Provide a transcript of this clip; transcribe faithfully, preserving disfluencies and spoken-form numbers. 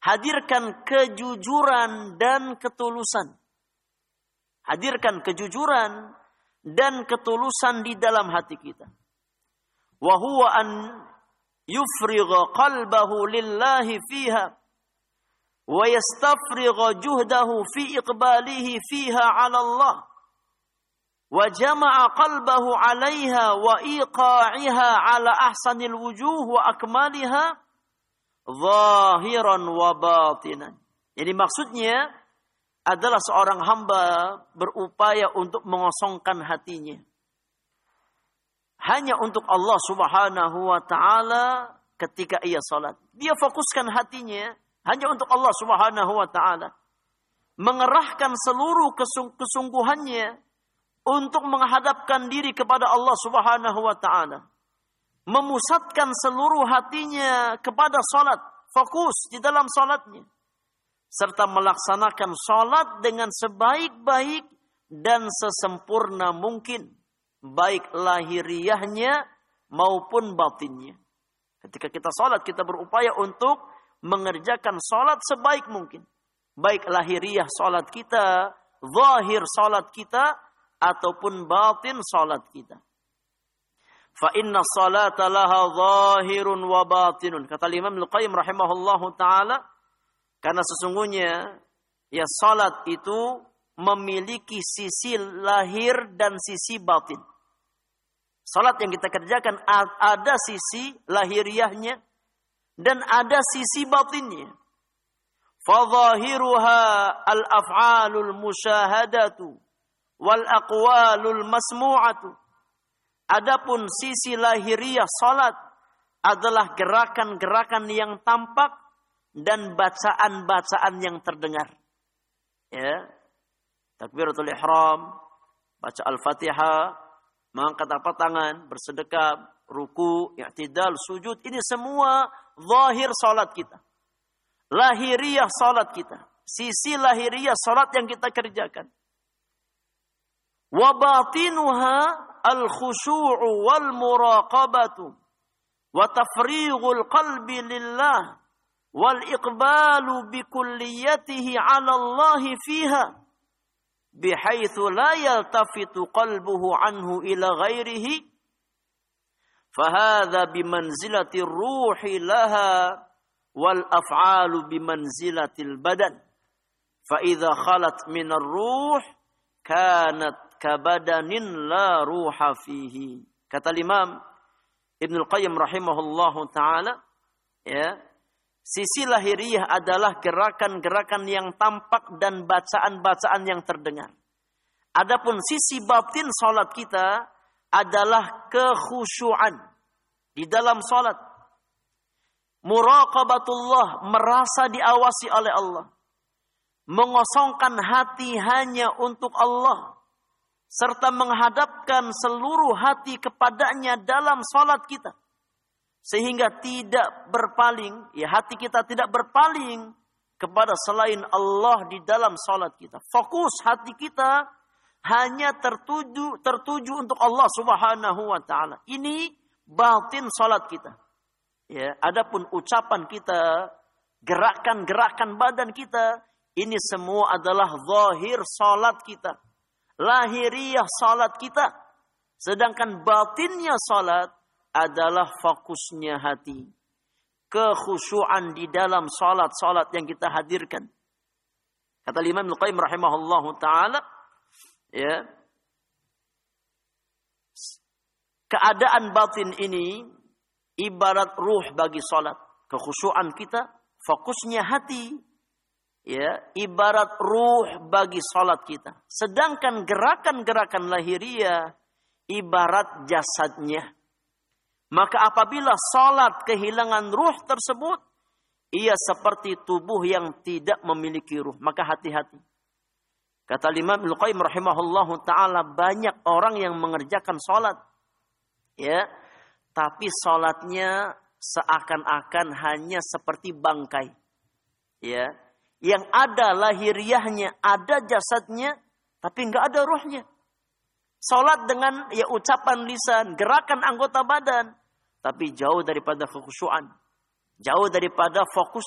hadirkan kejujuran dan ketulusan. Hadirkan kejujuran dan ketulusan di dalam hati kita. Wa huwa an yufrigha qalbahu lillahi fiha wa yastafrigha juhdahu fi iqbalihi fiha 'ala Allah wa jama'a qalbahu 'alayha wa iqa'iha 'ala ahsanil wujuh wa akmaliha zahiran wa batinan. Jadi maksudnya adalah seorang hamba berupaya untuk mengosongkan hatinya hanya untuk Allah Subhanahu wa taala ketika ia salat. Dia fokuskan hatinya hanya untuk Allah Subhanahu wa taala. Mengerahkan seluruh kesung- kesungguhannya untuk menghadapkan diri kepada Allah Subhanahu wa taala. Memusatkan seluruh hatinya kepada salat, fokus di dalam salatnya. Serta melaksanakan salat dengan sebaik-baik dan sesempurna mungkin, baik lahiriahnya maupun batinnya. Ketika kita salat, kita berupaya untuk mengerjakan salat sebaik mungkin, baik lahiriah salat kita, zahir salat kita, ataupun batin salat kita. Fa inna salata laha zahirun wa batinun. Kata Imam Al-Qayyim rahimahullahu taala, karena sesungguhnya ya salat itu memiliki sisi lahir dan sisi batin. Salat yang kita kerjakan ada sisi lahiriahnya dan ada sisi batinnya. Fadhahiruha al-af'alul musyahadatu wal aqwalul masmu'atu. Adapun sisi lahiriah salat adalah gerakan-gerakan yang tampak dan bacaan-bacaan yang terdengar. Ya. Takbiratul ihram, baca Al-Fatihah, mengangkat telapak tangan, bersedekap, ruku, i'tidal, sujud, ini semua zahir salat kita. Lahiriah salat kita. Sisi lahiriah salat yang kita kerjakan. Wa batinuha al-khushu'u wal muraqabatu wa tafrighul qalbi lillah wal iqbalu bi kulliyatihi 'ala Allah fiha bihaitsu la yaltafitu qalbuhu anhu ila ghairihi fahadha bimanzilati ruhi laha wal af'alu bimanzilatil badan fa idza khalat min ar-ruh kanat kabadanin la ruha fihi. Kata Imam Ibnu Qayyim rahimahullahu taala, ya, sisi lahiriah adalah gerakan-gerakan yang tampak dan bacaan-bacaan yang terdengar. Adapun sisi batin salat kita adalah kekhusyuan di dalam salat. Muraqabatullah, merasa diawasi oleh Allah. Mengosongkan hati hanya untuk Allah. Serta menghadapkan seluruh hati kepadanya dalam salat kita. Sehingga tidak berpaling, ya hati kita tidak berpaling kepada selain Allah di dalam salat kita. Fokus hati kita hanya tertuju tertuju untuk Allah Subhanahu wa taala. Ini batin salat kita. Ya, adapun ucapan kita, gerakan-gerakan badan kita, ini semua adalah zahir salat kita. Lahiriah salat kita. Sedangkan batinnya salat adalah fokusnya hati. Kekhusyuan di dalam salat-salat yang kita hadirkan. Kata Imam Al-Qayyim rahimahullahu ta'ala, ya, keadaan batin ini ibarat ruh bagi salat. Kekhusyuan kita, fokusnya hati, ya, ibarat ruh bagi salat kita. Sedangkan gerakan-gerakan lahiriah ibarat jasadnya. Maka apabila salat kehilangan ruh tersebut, ia seperti tubuh yang tidak memiliki ruh. Maka hati-hati. Kata Imam Ibnu Qayyim rahimahullahu ta'ala, banyak orang yang mengerjakan salat, ya, tapi salatnya seakan-akan hanya seperti bangkai. Ya, yang ada lahiriahnya, ada jasadnya, tapi enggak ada ruhnya. Salat dengan ya ucapan lisan, gerakan anggota badan, tapi jauh daripada kekhusyuan, jauh daripada fokus